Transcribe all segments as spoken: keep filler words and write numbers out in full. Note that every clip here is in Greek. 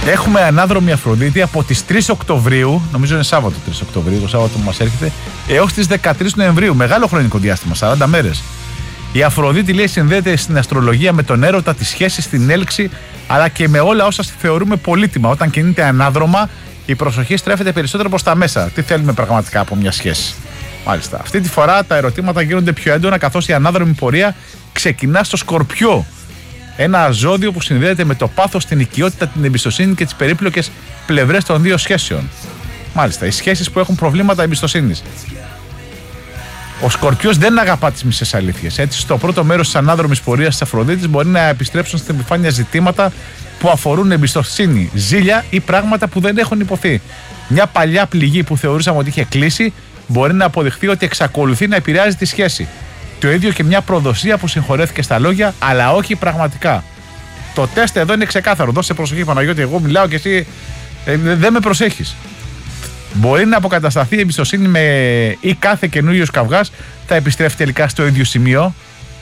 Έχουμε ανάδρομη Αφροδίτη από τις τρεις Οκτωβρίου, νομίζω είναι Σάββατο τρεις Οκτωβρίου, το Σάββατο που μας έρχεται, έως τις δεκατρείς Νοεμβρίου. Μεγάλο χρονικό διάστημα, σαράντα μέρες. Η Αφροδίτη, λέει, συνδέεται στην αστρολογία με τον έρωτα, τη σχέση, την έλξη, αλλά και με όλα όσα θεωρούμε πολύτιμα. Όταν κινείται ανάδρομα, η προσοχή στρέφεται περισσότερο προς τα μέσα. Τι θέλουμε πραγματικά από μια σχέση. Μάλιστα. Αυτή τη φορά τα ερωτήματα γίνονται πιο έντονα, καθώς η ανάδρομη πορεία ξεκινά στο Σκορπιό. Ένα ζώδιο που συνδέεται με το πάθος, την οικειότητα, την εμπιστοσύνη και τις περίπλοκες πλευρές των δύο σχέσεων. Μάλιστα. Οι σχέσεις που έχουν προβλήματα εμπιστοσύνης. Ο Σκορπιός δεν αγαπά τις μισές αλήθειες. Έτσι, στο πρώτο μέρος της ανάδρομης πορείας της Αφροδίτης μπορεί να επιστρέψουν στην επιφάνεια ζητήματα που αφορούν εμπιστοσύνη, ζήλια ή πράγματα που δεν έχουν υποθεί. Μια παλιά πληγή που θεωρούσαμε ότι είχε κλείσει μπορεί να αποδειχθεί ότι εξακολουθεί να επηρεάζει τη σχέση. Το ίδιο και μια προδοσία που συγχωρέθηκε στα λόγια, αλλά όχι πραγματικά. Το τεστ εδώ είναι ξεκάθαρο. Δώσε προσοχή, Παναγιώτη. Εγώ μιλάω και εσύ ε, δεν με προσέχεις. Μπορεί να αποκατασταθεί η εμπιστοσύνη με ή κάθε καινούριος καυγάς θα επιστρέφει τελικά στο ίδιο σημείο.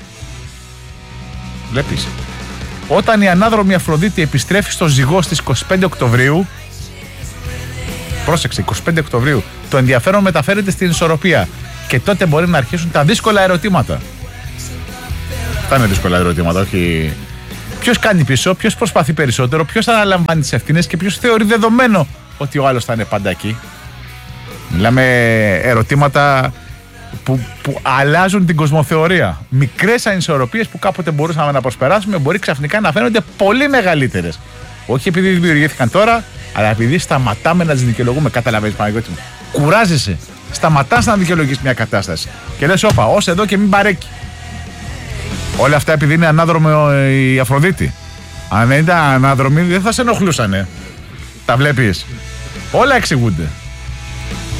Βλέπεις. Όταν η ανάδρομη Αφροδίτη επιστρέφει στο Ζυγό στις είκοσι πέντε Οκτωβρίου, πρόσεξε, είκοσι πέντε Οκτωβρίου, το ενδιαφέρον μεταφέρεται στην ισορροπία και τότε μπορεί να αρχίσουν τα δύσκολα ερωτήματα. Αυτά είναι δύσκολα ερωτήματα, όχι. Ποιος κάνει πίσω, ποιος προσπαθεί περισσότερο, ποιος αναλαμβάνει τις ευθύνες και ποιος θεωρεί δεδομένο ότι ο άλλος θα είναι πάντα εκεί. Μιλάμε ερωτήματα που, που αλλάζουν την κοσμοθεωρία. Μικρές ανισορροπίες που κάποτε μπορούσαμε να προσπεράσουμε μπορεί ξαφνικά να φαίνονται πολύ μεγαλύτερες. Όχι επειδή δημιουργήθηκαν τώρα, αλλά επειδή σταματάμε να τις δικαιολογούμε. Καταλαβαίνεις, Παναγιώτη μου. Κουράζεσαι. Σταματάς να δικαιολογείς μια κατάσταση. Και λες, όπα, ως εδώ και μην παρέκει. Όλα αυτά επειδή είναι ανάδρομο η Αφροδίτη. Αν δεν ήταν ανάδρομη, δεν θα σε ενοχλούσανε. Τα βλέπεις. Όλα εξηγούνται.